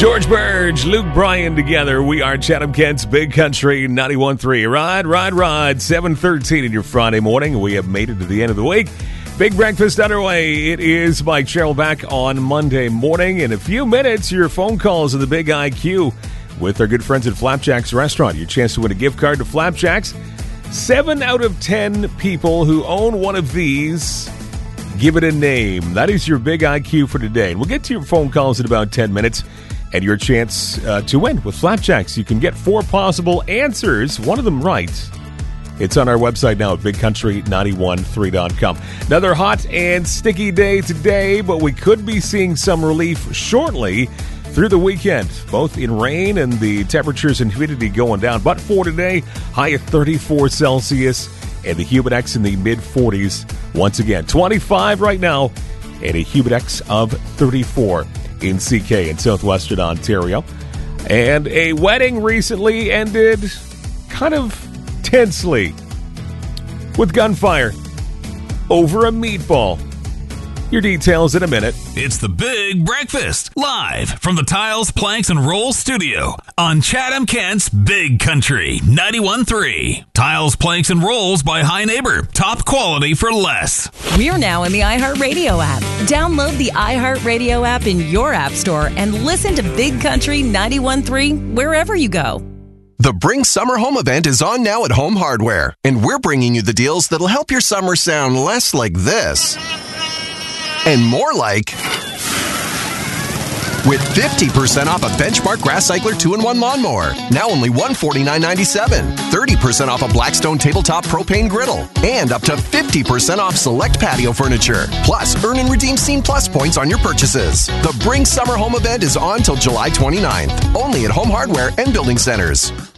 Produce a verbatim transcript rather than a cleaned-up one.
George Burge, Luke Bryan together. We are Chatham Kent's Big Country ninety-one point three. Ride, ride, ride. seven thirteen in your Friday morning. We have made it to the end of the week. Big breakfast underway. It is Mike Cheryl back on Monday morning. In a few minutes, your phone calls of the Big I Q with our good friends at Flapjacks Restaurant. Your chance to win a gift card to Flapjacks. Seven out of ten people who own one of these give it a name. That is your Big I Q for today. And we'll get to your phone calls in about ten minutes. And your chance uh, to win with Flapjacks. You can get four possible answers, one of them right. It's on our website now at big country nine one three dot com. Another hot and sticky day today, but we could be seeing some relief shortly through the weekend, both in rain and the temperatures and humidity going down. But for today, high at thirty-four Celsius and the Humidex in the mid forties once again. twenty-five right now and a Humidex of thirty-four. In C K in southwestern Ontario. And a wedding recently ended kind of tensely with gunfire over a meatball. Your details in a minute. It's the Big Breakfast, live from the Tiles, Planks, and Rolls studio on Chatham Kent's Big Country ninety-one point three. Tiles, Planks, and Rolls by High Neighbor. Top quality for less. We're now in the iHeartRadio app. Download the iHeartRadio app in your app store and listen to Big Country ninety-one point three wherever you go. The Bring Summer Home event is on now at Home Hardware, and we're bringing you the deals that'll help your summer sound less like this and more like with fifty percent off a Benchmark Grass Cycler two in one lawnmower, now only one hundred forty-nine dollars and ninety-seven cents, thirty percent off a Blackstone tabletop propane griddle, and up to fifty percent off select patio furniture. Plus, earn and redeem Scene Plus points on your purchases. The Bring Summer Home event is on till July twenty-ninth, only at Home Hardware and Building Centers.